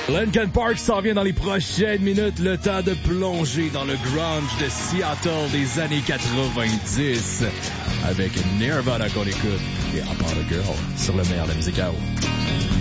Linkin Park s'en vient dans les prochaines minutes. Le temps de plonger dans le grunge de Seattle des années 90 avec Nirvana qu'on écoute et Apollo Girl sur le meilleur de la musique à eau.